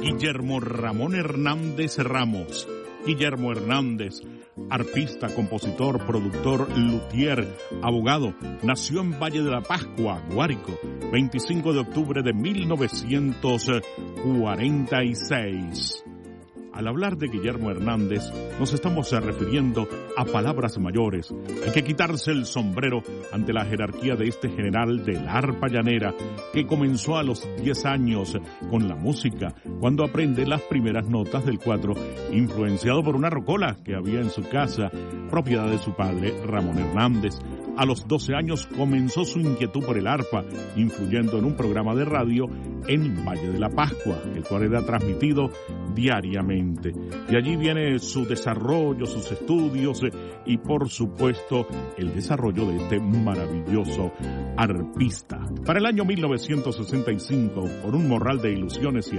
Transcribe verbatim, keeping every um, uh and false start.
Guillermo Ramón Hernández Ramos. Guillermo Hernández, arpista, compositor, productor, luthier, abogado, nació en Valle de la Pascua, Guárico, veinticinco de octubre de mil novecientos cuarenta y seis. Al hablar de Guillermo Hernández, nos estamos refiriendo a palabras mayores. Hay que quitarse el sombrero ante la jerarquía de este general del arpa llanera, que comenzó a los diez años con la música, cuando aprende las primeras notas del cuatro, influenciado por una rocola que había en su casa, propiedad de su padre, Ramón Hernández. A los doce años comenzó su inquietud por el arpa, influyendo en un programa de radio en Valle de la Pascua, el cual era transmitido diariamente. De allí viene su desarrollo, sus estudios y, por supuesto, el desarrollo de este maravilloso arpista. Para el año mil novecientos sesenta y cinco, por un morral de ilusiones y